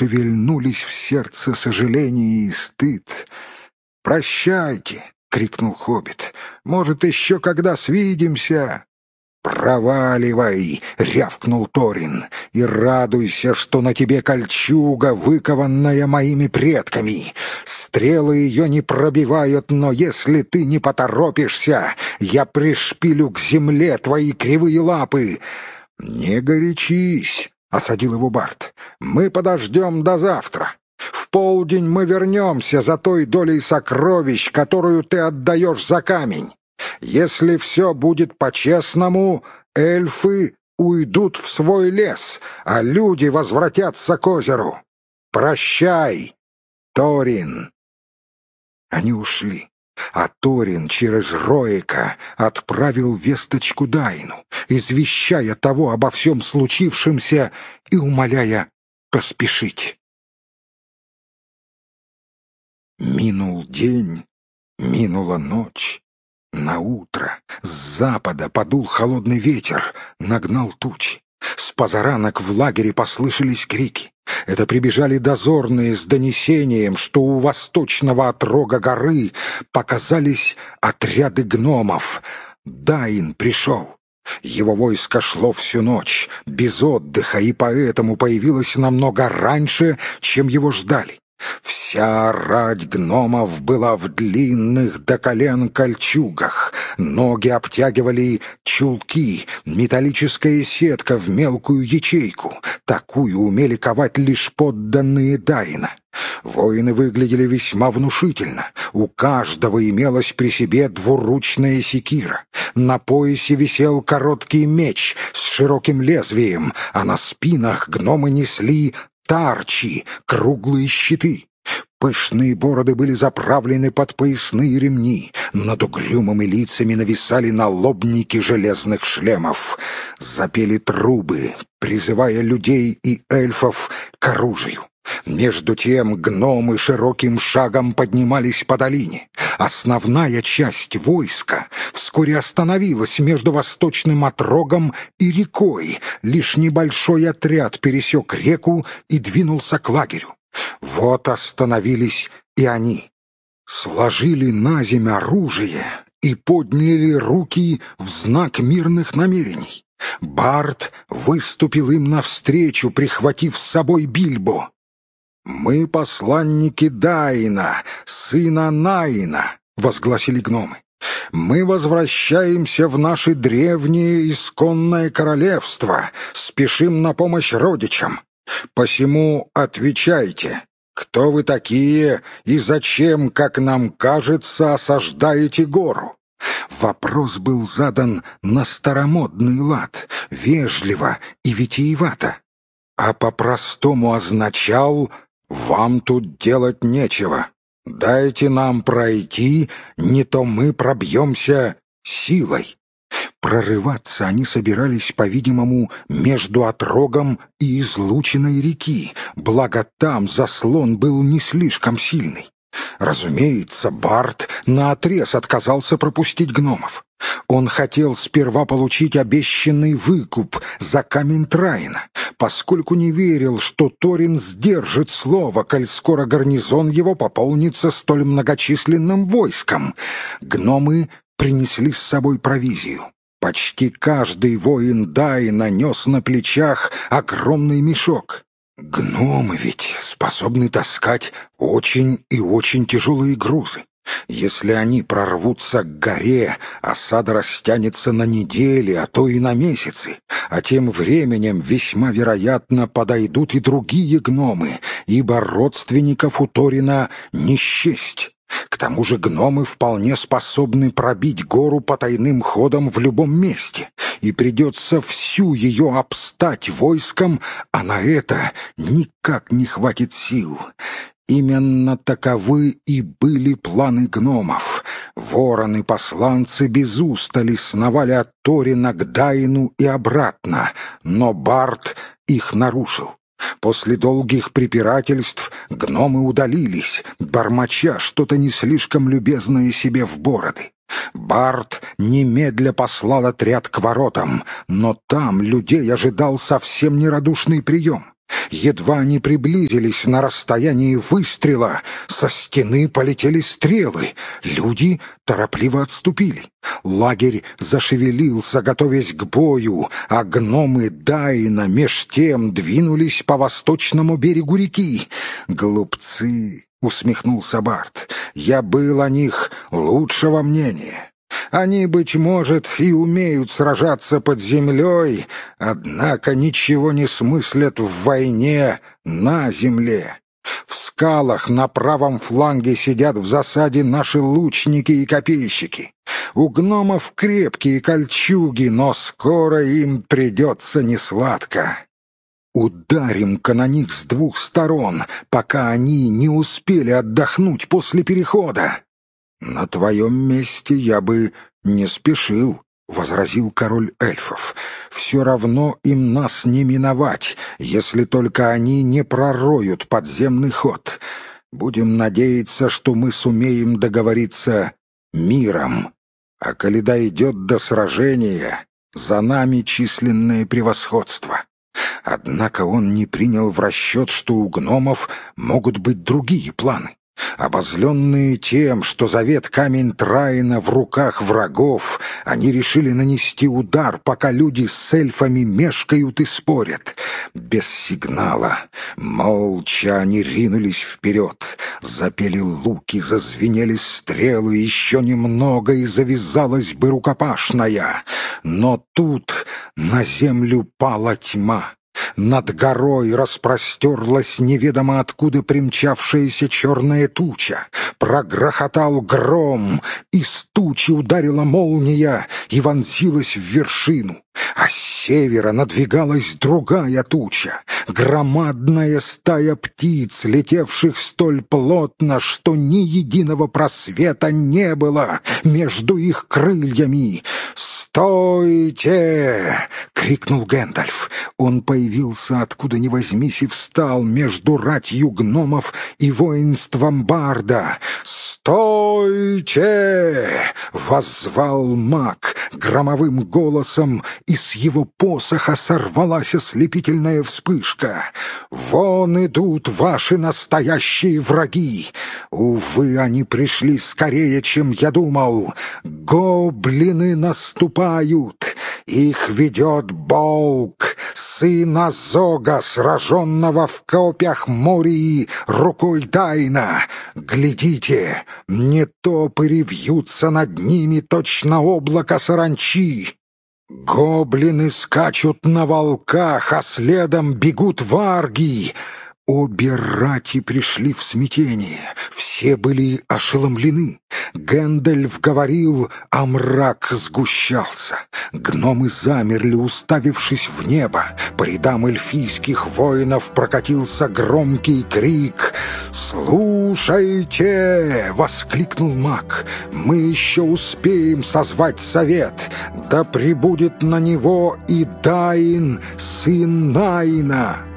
шевельнулись в сердце сожаление и стыд. «Прощайте!» — крикнул хоббит. «Может, еще когда свидимся?» «Проваливай!» — рявкнул Торин. «И радуйся, что на тебе кольчуга, выкованная моими предками. Стрелы ее не пробивают, но если ты не поторопишься, я пришпилю к земле твои кривые лапы». «Не горячись!» — осадил его Барт. «Мы подождем до завтра. В полдень мы вернемся за той долей сокровищ, которую ты отдаешь за камень. Если все будет по-честному, эльфы уйдут в свой лес, а люди возвратятся к озеру. Прощай, Торин!» Они ушли, а Торин через Роэка отправил весточку Дайну, извещая того обо всем случившемся и умоляя поспешить. Минул день, минула ночь. Наутро с запада подул холодный ветер, нагнал тучи. С позаранок в лагере послышались крики. Это прибежали дозорные с донесением, что у восточного отрога горы показались отряды гномов. Дайн пришел. Его войско шло всю ночь, без отдыха, и поэтому появилось намного раньше, чем его ждали. Вся рать гномов была в длинных до колен кольчугах, ноги обтягивали чулки, металлическая сетка в мелкую ячейку. Такую умели ковать лишь подданные Дайна. Воины выглядели весьма внушительно. У каждого имелась при себе двуручная секира. На поясе висел короткий меч с широким лезвием, а на спинах гномы несли тарчи, круглые щиты. Пышные бороды были заправлены под поясные ремни. Над угрюмыми лицами нависали налобники железных шлемов. Запели трубы, призывая людей и эльфов к оружию. Между тем гномы широким шагом поднимались по долине. Основная часть войска вскоре остановилась между восточным отрогом и рекой. Лишь небольшой отряд пересек реку и двинулся к лагерю. Вот остановились и они. Сложили на землю оружие и подняли руки в знак мирных намерений. Барт выступил им навстречу, прихватив с собой Бильбо. «Мы посланники Дайна, сына Наина», — возгласили гномы. «Мы возвращаемся в наше древнее исконное королевство, спешим на помощь родичам. Посему отвечайте, кто вы такие и зачем, как нам кажется, осаждаете гору?» Вопрос был задан на старомодный лад, вежливо и витиевато, а по-простому означал: «Вам тут делать нечего. Дайте нам пройти, не то мы пробьемся силой». Прорываться они собирались, по-видимому, между отрогом и излучиной реки, благо там заслон был не слишком сильный. Разумеется, Барт наотрез отказался пропустить гномов. Он хотел сперва получить обещанный выкуп за камень Траина, поскольку не верил, что Торин сдержит слово, коль скоро гарнизон его пополнится столь многочисленным войском. Гномы принесли с собой провизию. Почти каждый воин Дайна нес на плечах огромный мешок. Гномы ведь способны таскать очень и очень тяжелые грузы. Если они прорвутся к горе, осада растянется на недели, а то и на месяцы, а тем временем весьма вероятно подойдут и другие гномы, ибо родственников у Торина не счесть. К тому же гномы вполне способны пробить гору потайным ходом в любом месте, и придется всю ее обстать войском, а на это никак не хватит сил. Именно таковы и были планы гномов. Вороны-посланцы без устали сновали от Торина к Дайну и обратно, но Барт их нарушил. После долгих препирательств гномы удалились, бормоча что-то не слишком любезное себе в бороды. Барт немедля послал отряд к воротам, но там людей ожидал совсем нерадушный прием. Едва они приблизились на расстоянии выстрела, со стены полетели стрелы. Люди торопливо отступили. Лагерь зашевелился, готовясь к бою, а гномы Дайна меж тем двинулись по восточному берегу реки. «Глупцы!» — усмехнулся Барт. «Я был о них лучшего мнения. Они, быть может, и умеют сражаться под землей, однако ничего не смыслят в войне на земле. В скалах на правом фланге сидят в засаде наши лучники и копейщики. У гномов крепкие кольчуги, но скоро им придется несладко. Ударим-ка на них с двух сторон, пока они не успели отдохнуть после перехода». «На твоем месте я бы не спешил», — возразил король эльфов. «Все равно им нас не миновать, если только они не пророют подземный ход. Будем надеяться, что мы сумеем договориться миром. А коли дойдет до сражения, за нами численное превосходство». Однако он не принял в расчет, что у гномов могут быть другие планы. Обозленные тем, что завет камень Траина в руках врагов, они решили нанести удар, пока люди с эльфами мешкают и спорят. Без сигнала, молча они ринулись вперед. Запели луки, зазвенели стрелы, еще немного и завязалась бы рукопашная. Но тут на землю пала тьма. Над горой распростерлась неведомо откуда примчавшаяся черная туча. Прогрохотал гром, из тучи ударила молния и вонзилась в вершину. А с севера надвигалась другая туча, громадная стая птиц, летевших столь плотно, что ни единого просвета не было между их крыльями. «Стойте!» — крикнул Гэндальф. Он появился откуда ни возьмись и встал между ратью гномов и воинством Барда. «Стойте!» — воззвал маг громовым голосом, и с его посоха сорвалась ослепительная вспышка. «Вон идут ваши настоящие враги! Увы, они пришли скорее, чем я думал. Гоблины наступают! Их ведет Болк, сын Азога, сраженного в копьях Мории рукой Дайна. Глядите, нетопыри вьются над ними точно облако саранчи. Гоблины скачут на волках, а следом бегут варги». Обе рати пришли в смятение, все были ошеломлены. Гэндальф говорил, а мрак сгущался. Гномы замерли, уставившись в небо. По рядам эльфийских воинов прокатился громкий крик. «Слушайте!» — воскликнул маг. «Мы еще успеем созвать совет. Да прибудет на него и Даин, сын Найна!»